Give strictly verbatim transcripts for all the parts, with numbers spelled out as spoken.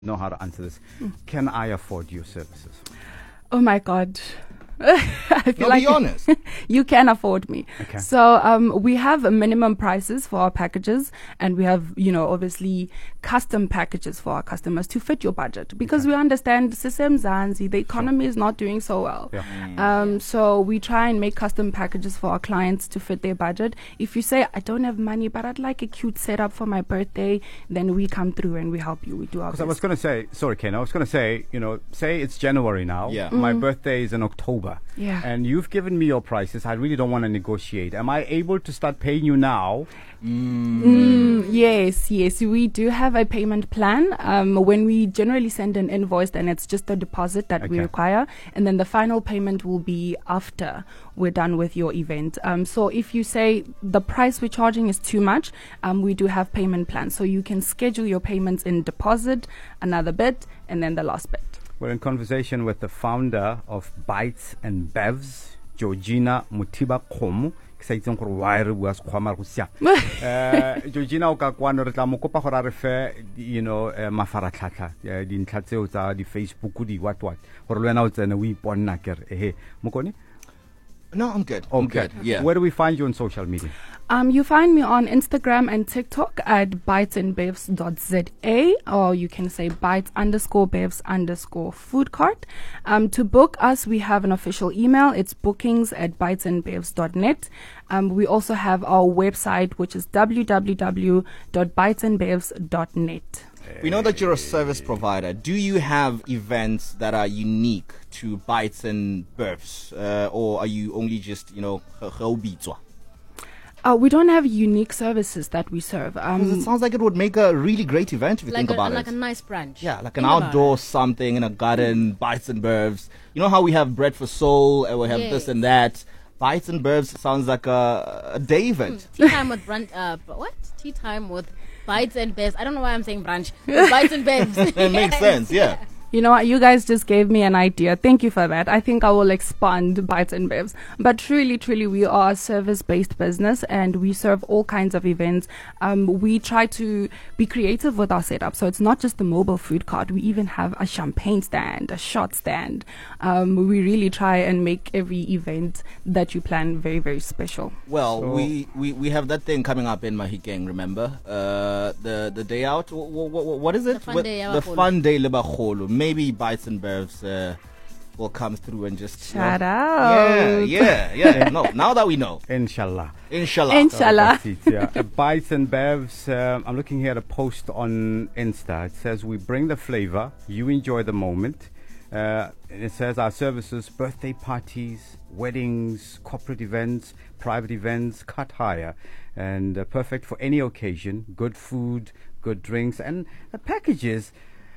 know how to answer this. Mm. Can I afford your services? Oh my God. I feel no, like be honest. You can afford me. Okay. So um, we have minimum prices for our packages, and we have, you know, obviously custom packages for our customers to fit your budget, because Okay. we understand Sisem Zanzi, the economy is not doing so well. Yeah. Mm. Um, so we try and make custom packages for our clients to fit their budget. If you say, I don't have money, but I'd like a cute setup for my birthday, then we come through and we help you. We do our Because I was best. going to say, sorry, Ken, I was going to say, you know, say it's January now. Yeah. My birthday is in October. Yeah. And you've given me your prices. I really don't want to negotiate. Am I able to start paying you now? Mm, yes, yes. We do have a payment plan. Um, when we generally send an invoice, then it's just a deposit that we Okay. require. And then the final payment will be after we're done with your event. Um, so if you say the price we're charging is too much, um, we do have payment plans. So you can schedule your payments in deposit, another bit, and then the last bit. We're in conversation with the founder of Bites and Bevs, Georgina Mutiba Khomo. Ke sa itseng gore why re bua Sekgowa mara go sia. Eh, Georgina o ka kwano re tla mo kopa gore a re fe, you know, eh, mafaratlhatlha, eh, dintlha tseo tsa di Facebook di what what gore le wena o tsene o iponna kere ehe mokone. No, I'm good. I'm Okay. good. Yeah. Where do we find you on social media? Um, you find me on Instagram and TikTok at bitesandbevs dot z a, or you can say bites underscore bevs underscore food cart. Um, to book us, we have an official email. It's bookings at bitesandbevs dot net. Um, we also have our website, which is w w w dot bitesandbevs dot net. We know that you're a service provider. Do you have events that are unique to Bites and Bevs? Uh, or are you only just, you know, geobitswa? Uh, we don't have unique services that we serve. Because it Um, sounds like it would make a really great event if you like think a, about like it. a nice brunch. Yeah, like an Think about outdoor it. something in a garden, Bites and Bevs. You know how we have Bread for Soul and we have this Yes. and that. Bites and Bevs sounds like a, a day event. Tea time with brunch. Uh, b- what? Tea time with bites and bevs. I don't know why I'm saying brunch. With bites and bevs. It makes sense, yeah. You know what? You guys just gave me an idea. Thank you for that. I think I will expand Bites and Bevs. But truly, truly, we are a service-based business, and we serve all kinds of events. Um, we try to be creative with our setup. So it's not just the mobile food cart. We even have a champagne stand, a shot stand. Um, we really try and make every event that you plan very, very special. Well, So- we, we, we have that thing coming up in Mahikeng, remember? Uh, the the day out. W- w- w- what is it? The fun With- day the Lebacholo. fun day Lebacholo. Maybe Bites and Bevs uh, will come through and just. you know- Shout out. Yeah, yeah, yeah. No, now that we know. Inshallah. Inshallah. Inshallah. That's it, yeah. Uh, Bites and Bevs. Um, I'm looking here at a post on Insta. It says, we bring the flavor, you enjoy the moment. Uh, and it says our services, birthday parties, weddings, corporate events, private events, cut hire. And uh, perfect for any occasion. Good food, good drinks. And the packages,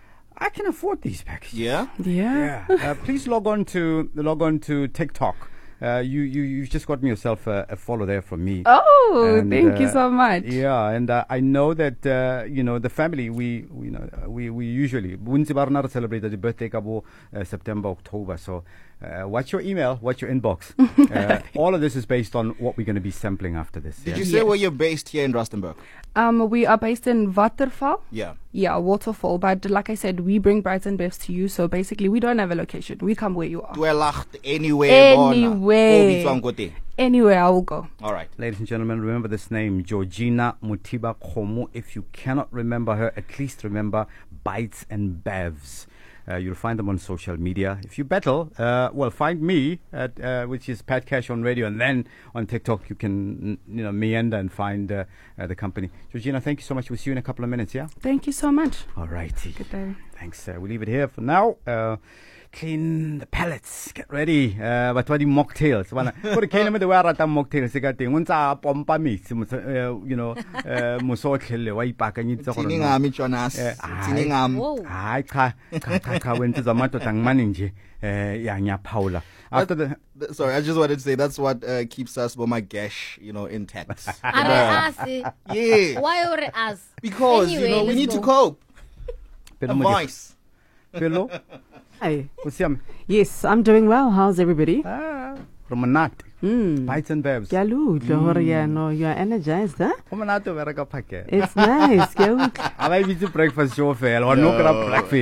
I can afford these packages. Yeah? Yeah. Yeah. Uh, please log on to log on to TikTok. Uh, you you you've just gotten yourself a, a follow there from me. Oh, And, thank you uh, so much. Yeah, and uh, I know that uh, you know the family. We we know uh, we we usually bontsi ba rona re celebrate the birthday ka bo uh, September, October. So uh, watch your email, watch your inbox. Uh, all of this is based on what we're going to be sampling after this. Did yeah? you say Yes. where you're based here in Rustenburg? Um, we are based in Waterval. Yeah. Yeah, Waterfall. But like I said, we bring Bites and Bevs to you. So basically, we don't have a location. We come where you are. Dwelacht anywhere. bona. Anywhere. Oh, Bitswang Kote. Anywhere I will go. All right. Ladies and gentlemen, remember this name, Georgina Mutiba Khomo. If you cannot remember her, at least remember Bites and Bevs. Uh, you'll find them on social media. If you battle, uh, well, find me at uh, which is Pat Cash on radio, and then on TikTok you can you know meander and find uh, uh, the company. Georgina, thank you so much. We'll see you in a couple of minutes. Yeah. Thank you so much. All righty. Good day. Thanks. Uh, we'll leave it here for now. Uh, clean the pallets. Get ready. Uh, but what the mocktails? Wana. Kore kena me de wa rata mocktails se ka teng. Unsa pompa metsi mo uh, you know uh, mo so tlhelle wa ipakanyitse gore. Tsini no. ngami Jonas. Eh, Tsini aye. ngami. Whoa. Hayi cha cha cha cha wena zamato tangimani nje eh ya ngiyaphawula after the Th- Sorry, I just wanted to say that's what uh, keeps us Boma Gash, you know, intact. Are us, eh? Yeah. Why are us? Because, Anyway, you know, we let's need to go. cope. Pelo mo Advice. pelo Hi. o siame Yes, I'm doing well. How's everybody? ah romanati Mm. Bites and Bevs. Ke a le utlwa hore yaanong you are energized, huh? Go monate o bereka phakela. It's nice. Ke a utlwa. A ba e bitse breakfast show fela wa no kry-a breakfast.